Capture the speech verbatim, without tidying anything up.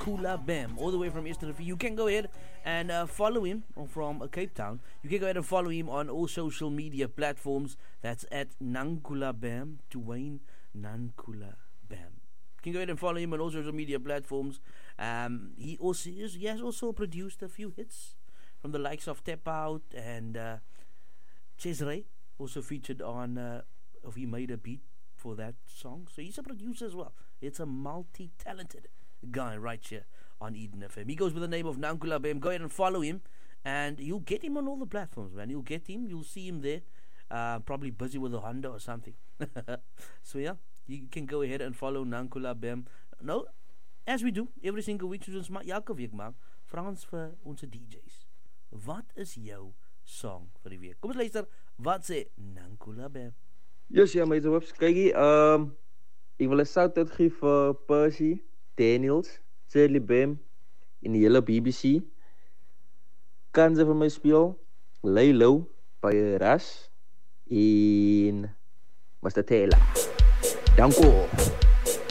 Nankula Bam, all the way from Eastern River. You can go ahead and uh, follow him from uh, Cape Town. You can go ahead and follow him on all social media platforms. That's at Nankula Bam, Dwayne Nankula Bam. You can go ahead and follow him on all social media platforms. Um, he also is, he has also produced a few hits from the likes of Tap Out and uh, Cesare. Also featured on, uh, if he made a beat for that song. So he's a producer as well. It's a multi-talented guy right here on Eden F M. He goes with the name of Nankula Bam. Go ahead and follow him, and you'll get him on all the platforms, man. You'll get him. You'll see him there. Uh, probably busy with a Honda or something. So yeah, you can go ahead and follow Nankula Bam. No, as we do every single week, soos ons maar elke week maak, vra ons vir ons D J's. Wat is jou song vir die week? Kom ons luister. Wat sê Nankula Bam? Yes, ja, my hoops. Kykie, um, ek wil 'n shout-out gee vir Percy, Daniels, Shirley Bam en die hele B B C. Kan ze vir my speel? Lay Low by Ras en Mister Taylor. Dankie.